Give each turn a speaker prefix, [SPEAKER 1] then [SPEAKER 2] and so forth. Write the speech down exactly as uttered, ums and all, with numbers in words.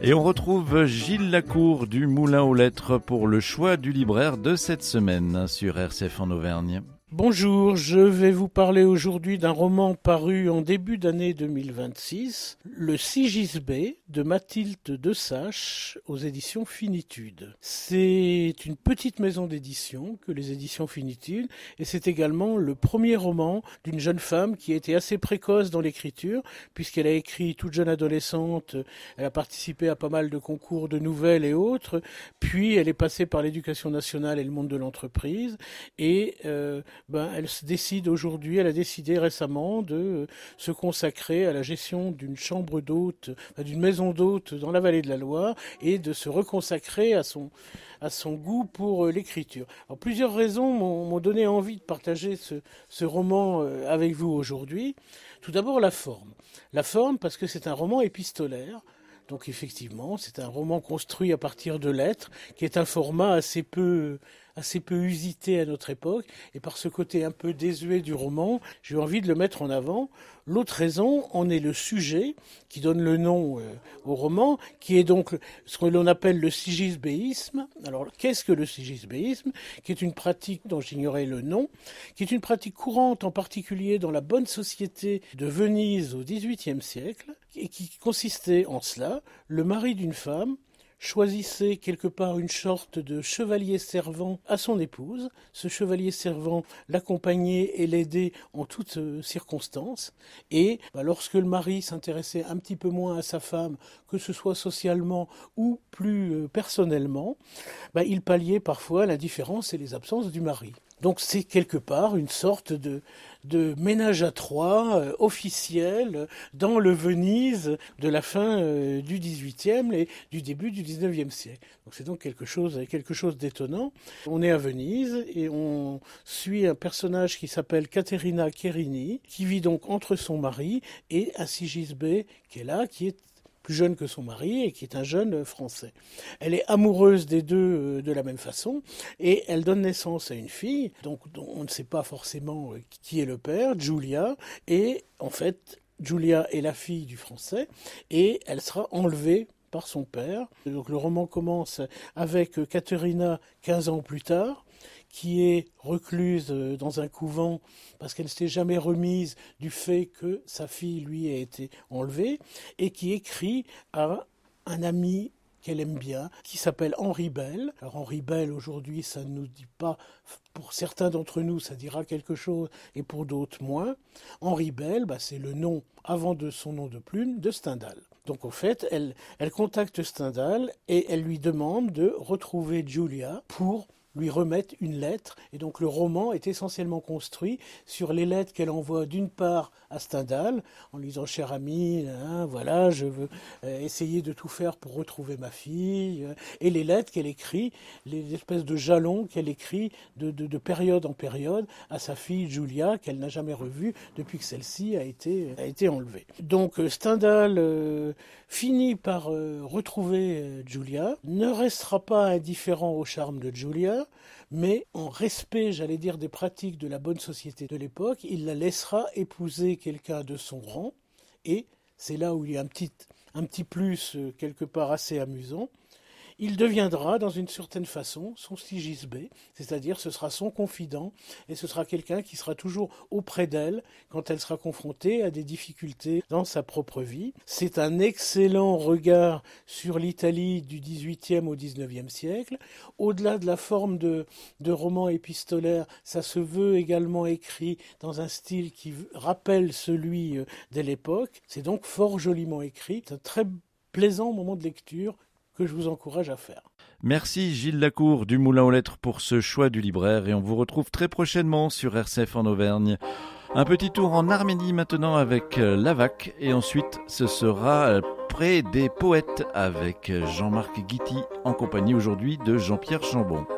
[SPEAKER 1] Et on retrouve Gilles Lacour du Moulin aux Lettres pour le choix du libraire de cette semaine sur R C F en Auvergne.
[SPEAKER 2] Bonjour, je vais vous parler aujourd'hui d'un roman paru en début d'année deux mille vingt-six, Le Sigisbée de Mathilde Desache aux éditions Finitude. C'est une petite maison d'édition que les éditions Finitude et c'est également le premier roman d'une jeune femme qui a été assez précoce dans l'écriture puisqu'elle a écrit toute jeune adolescente, elle a participé à pas mal de concours de nouvelles et autres, puis elle est passée par l'éducation nationale et le monde de l'entreprise et euh, Ben, elle se décide aujourd'hui, elle a décidé récemment de se consacrer à la gestion d'une chambre d'hôte, d'une maison d'hôte dans la vallée de la Loire et de se reconsacrer à son, à son goût pour l'écriture. Alors, plusieurs raisons m'ont, m'ont donné envie de partager ce, ce roman avec vous aujourd'hui. Tout d'abord, la forme. La forme parce que c'est un roman épistolaire. Donc effectivement, c'est un roman construit à partir de lettres, qui est un format assez peu, assez peu usité à notre époque. Et par ce côté un peu désuet du roman, j'ai eu envie de le mettre en avant. L'autre raison en est le sujet, qui donne le nom euh, au roman, qui est donc ce que l'on appelle le sigisbéisme. Alors, qu'est-ce que le sigisbéisme ? Qui est une pratique dont j'ignorais le nom, qui est une pratique courante, en particulier dans la bonne société de Venise au dix-huitième siècle, et qui consistait en cela. Le mari d'une femme choisissait quelque part une sorte de chevalier servant à son épouse. Ce chevalier servant l'accompagnait et l'aidait en toutes circonstances. Et bah, lorsque le mari s'intéressait un petit peu moins à sa femme, que ce soit socialement ou plus euh, personnellement, bah, il palliait parfois l'indifférence et les absences du mari. Donc c'est quelque part une sorte de, de ménage à trois euh, officiel dans le Venise de la fin euh, du dix-huitième et du début du dix-neuvième siècle. Donc c'est donc quelque chose, quelque chose d'étonnant. On est à Venise et on suit un personnage qui s'appelle Caterina Cherini, qui vit donc entre son mari et un Sigisbée qui est là, qui est plus jeune que son mari et qui est un jeune Français. Elle est amoureuse des deux de la même façon et elle donne naissance à une fille, donc on ne sait pas forcément qui est le père, Giulia, et en fait Giulia est la fille du Français et elle sera enlevée par son père. Donc le roman commence avec Caterina quinze ans plus tard, qui est recluse dans un couvent parce qu'elle ne s'est jamais remise du fait que sa fille, lui, a été enlevée, et qui écrit à un ami qu'elle aime bien, qui s'appelle Henri Bell. Alors Henri Bell, aujourd'hui, ça ne nous dit pas, pour certains d'entre nous, ça dira quelque chose, et pour d'autres moins. Henri Bell, bah, c'est le nom, avant de son nom de plume, de Stendhal. Donc en fait, elle, elle contacte Stendhal et elle lui demande de retrouver Giulia pour lui remettre une lettre. Et donc le roman est essentiellement construit sur les lettres qu'elle envoie d'une part à Stendhal, en lui disant « Cher ami, hein, voilà, je veux euh, essayer de tout faire pour retrouver ma fille euh, », et les lettres qu'elle écrit, les espèces de jalons qu'elle écrit de, de, de période en période à sa fille Giulia, qu'elle n'a jamais revue depuis que celle-ci a été, a été enlevée. Donc Stendhal euh, finit par euh, retrouver euh, Giulia, ne restera pas indifférent au charme de Giulia, mais en respect, j'allais dire, des pratiques de la bonne société de l'époque, il la laissera épouser quelqu'un de son rang, et c'est là où il y a un petit, un petit plus euh, quelque part assez amusant. Il deviendra, dans une certaine façon, son Sigisbée, c'est-à-dire ce sera son confident, et ce sera quelqu'un qui sera toujours auprès d'elle quand elle sera confrontée à des difficultés dans sa propre vie. C'est un excellent regard sur l'Italie du dix-huitième au dix-neuvième siècle. Au-delà de la forme de, de roman épistolaire, ça se veut également écrit dans un style qui rappelle celui de l'époque. C'est donc fort joliment écrit. C'est un très plaisant moment de lecture que je vous encourage à faire.
[SPEAKER 1] Merci Gilles Lacour du Moulin aux Lettres pour ce choix du libraire et on vous retrouve très prochainement sur R C F en Auvergne. Un petit tour en Arménie maintenant avec Lavac et ensuite ce sera près des poètes avec Jean-Marc Guity en compagnie aujourd'hui de Jean-Pierre Chambon.